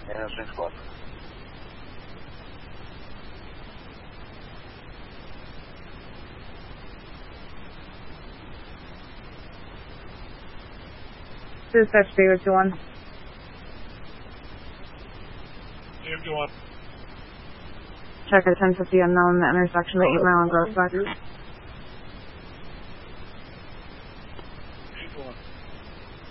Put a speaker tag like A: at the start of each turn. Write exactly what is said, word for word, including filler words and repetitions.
A: Answering squad.
B: Dispatch zero two one.
A: zero two one.
B: Check at ten fifty unknown, the intersection of eight Mile and Gross Back.